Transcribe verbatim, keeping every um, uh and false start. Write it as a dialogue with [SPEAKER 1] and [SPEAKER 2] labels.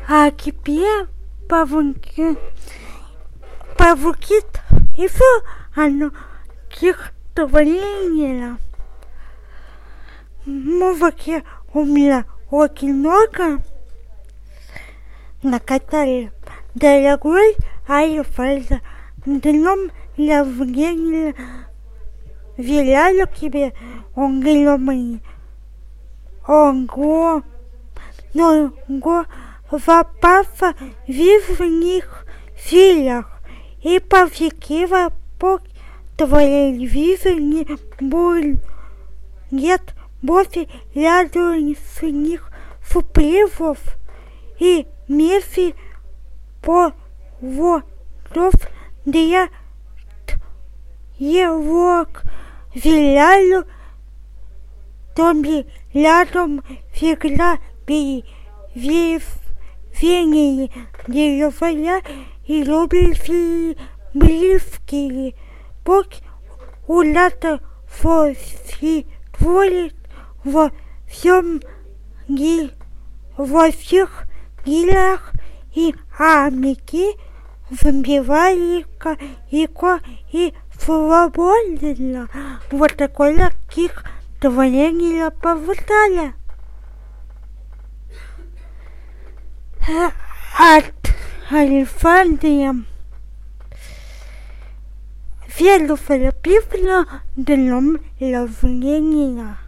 [SPEAKER 1] а теперь павуки, павуки, и все, оно их творение. Музыки у меня очень много, на которой дорогой айфон. Днем я в день виляю тебе, он громый. Ого, но го запаса в них филях, и повсекива по телевизоре будет больше рядом с них сюрпризов и месяц по водов для его виляю, тоби рядом всегда перевес вене деревья и любящие близкие. Пусть улята существует во всем мире, во всех мирах и Америке, забивается его и свободно. Вот такое таких творение повышали. От Александра Федосова писала днем рождения.